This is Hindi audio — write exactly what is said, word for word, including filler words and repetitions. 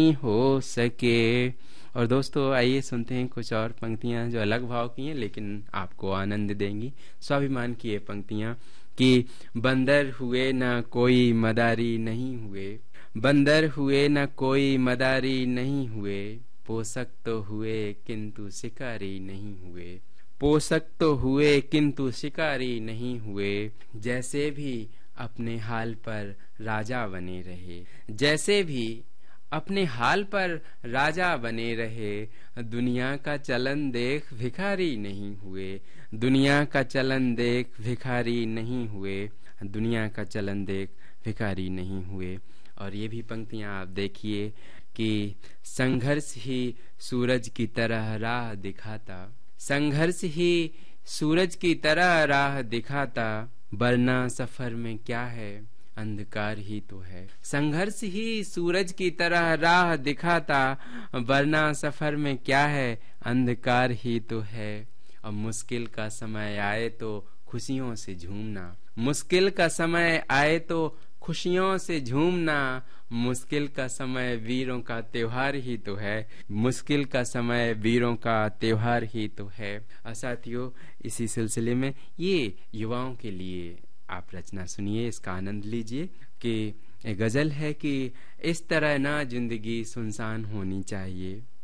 नहीं हो सके। और दोस्तों आइए सुनते हैं कुछ और पंक्तियां जो अलग भाव की हैं लेकिन आपको आनंद देंगी। स्वाभिमान की ये पंक्तियां कि बंदर हुए न कोई मदारी नहीं हुए, बंदर हुए न कोई मदारी नहीं हुए, पोषक तो हुए किंतु शिकारी नहीं हुए, पोषक तो हुए किंतु शिकारी नहीं हुए। जैसे भी अपने हाल पर राजा बने रहे, जैसे भी अपने हाल पर राजा बने रहे, दुनिया का चलन देख भिखारी नहीं हुए, दुनिया का चलन देख भिखारी नहीं हुए, दुनिया का चलन देख भिखारी नहीं हुए। और ये भी पंक्तियां आप देखिए कि संघर्ष ही सूरज की तरह राह दिखाता, संघर्ष ही सूरज की तरह राह दिखाता, वरना सफर में क्या है अंधकार ही तो है। संघर्ष ही सूरज की तरह राह दिखाता, वरना सफर में क्या है अंधकार ही तो है। अब मुश्किल का समय आए तो खुशियों से झूमना, मुश्किल का समय आए तो खुशियों से झूमना, मुश्किल का समय वीरों का त्योहार ही तो है, मुश्किल का समय वीरों का त्योहार ही तो है। साथियों इसी सिलसिले में ये युवाओं के लिए आप रचना सुनिए, इसका आनंद लीजिए कि एक गजल है कि इस तरह ना जिंदगी सुनसान होनी चाहिए,